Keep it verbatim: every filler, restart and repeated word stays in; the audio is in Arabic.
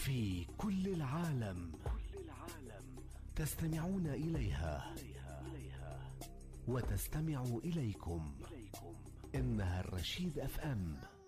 في كل العالم تستمعون إليها وتستمع إليكم. إنها الرشيد أف أم.